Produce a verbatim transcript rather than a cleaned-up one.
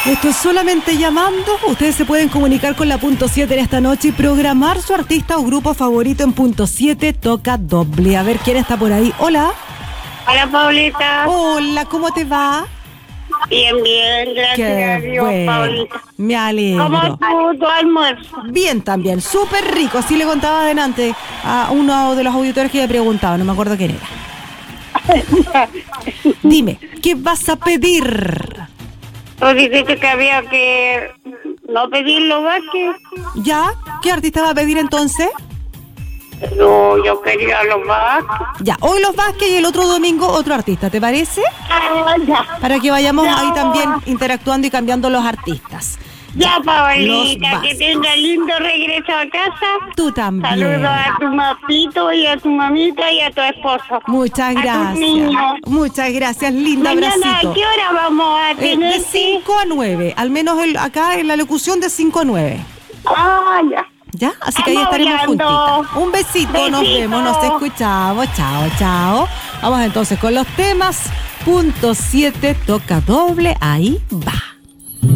Esto es solamente llamando. Ustedes se pueden comunicar con la punto siete en esta noche y programar su artista o grupo favorito en punto siete toca doble. A ver quién está por ahí. Hola. Hola, Paulita. Hola, ¿cómo te va? Bien, bien, gracias Qué a Dios, bueno. Paulita. Me alegro. ¿Cómo estuvo tu almuerzo? Bien también, súper rico. Así le contaba adelante a uno de los auditores que me preguntaba, no me acuerdo quién era. Dime, ¿qué vas a pedir? Tú dijiste que había que no pedir los Vázquez. ¿Ya? ¿Qué artista va a pedir entonces? No, yo quería los Vázquez. Ya, hoy los Vázquez y el otro domingo otro artista, ¿te parece? Ah, ya. Para que vayamos Ya. ahí también interactuando y cambiando los artistas. Ya, Los Paulita, que Vázquez. tenga lindo regreso a casa. Tú también. Saludos a tu mapito y a tu mamita y a tu esposo. Muchas A tus gracias. niños. Muchas gracias, linda Mañana, abracito. ¿a qué hora vamos a Eh, tener? de cinco a nueve, al menos el, acá en la locución de cinco a nueve. Ah, ya. ¿Ya? Así que ahí Estamos estaremos hablando. juntitas. Un besito, nos Besito. vemos, nos escuchamos. Chao, chao. Vamos entonces con los temas. Punto siete toca doble, ahí va.